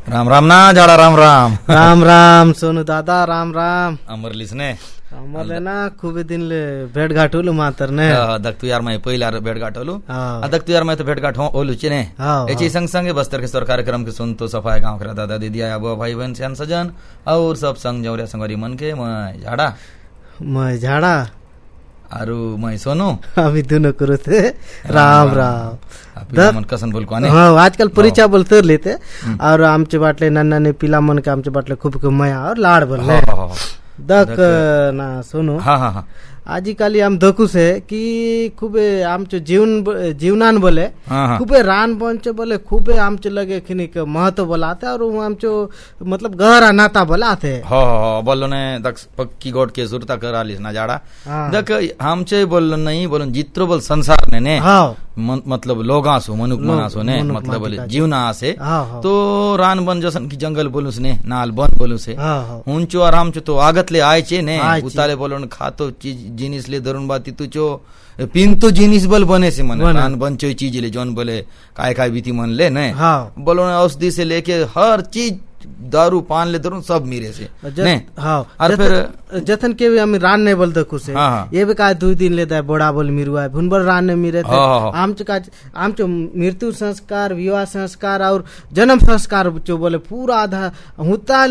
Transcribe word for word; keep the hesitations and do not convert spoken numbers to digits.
राम राम ना झाडा राम राम राम राम सोनू दादा राम राम अमरलीस ने अमरले ना खूब दिनले भेटघाट होलु मातर ने दक तू यार मैं पहिला भेटघाट होलु हाँ। दक तू यार मैं तो भेटघाट हो ओलु चने हाँ, एची संग संगे बस्तर के स्वर कार्यक्रम के सुन तो सफाई गांव के दादा दीदी आया बुआ भाई बहन स्यान सजन और सब संग जौरिया संगरी मन के मैं झाड़ा मैं झाड़ा आरु मैं सोनू अभी दोनों करो थे राम राम पिला मन कसन बोल को हाँ आजकल परिचय बोलते लेते और आमचे बाटले नन्ना ने पिला मन के आमचे बाटले खूब के माया और लाड बोलले दक ना सोनू हाँ हाँ हाँ आजिकाली आम दखू से कि खूबे आमचे जीवन जीवनान बोले हाँ, हाँ। खूबे रान बंचे बोले खूबे आमचे लगे खिनिक महत्व बोलाते और आमचो मतलब गहरा नाता बोलाते हो हो बोलो ने दक पक्की गोट के सुरता करा लिस ना जाड़ा हाँ। दक हमचे बोल नहीं बोलन जित्रो बोल संसार ने ने हाँ मन, मतलब लोगासो मनुक मनासो ने मनुक मतलब बोले माटिका जीवना आसे हाँ, हाँ। तो रान बन जसन की जंगल बोलुस ने नाल बन बोलुस है हाँ, हाँ। उंचो आराम चो तो आगत ले आए चे ने आए चे। उताले बोलन खातो चीज जिनिस ले दरुन बाती तू चो पिन तो जिनिस बल बने से मन बने। रान बन चो चीज ले जोन बोले काय काय बीती मन ले ने हाँ। बोलो ने औषधि से लेके हर चीज दारू पान ले दरुन सब मीरे से जत- ने हाँ और फिर जतन के भी हम रान नहीं बोल दखू से हाँ, हाँ। ये भी का दो दिन लेता है बोड़ा बोल मिरुआ है भुनबर रान ने मिरे थे हाँ, हाँ, हाँ। आमचे का आमचे मृत्यु संस्कार विवाह संस्कार और जन्म संस्कार जो बोले पूरा आधा होता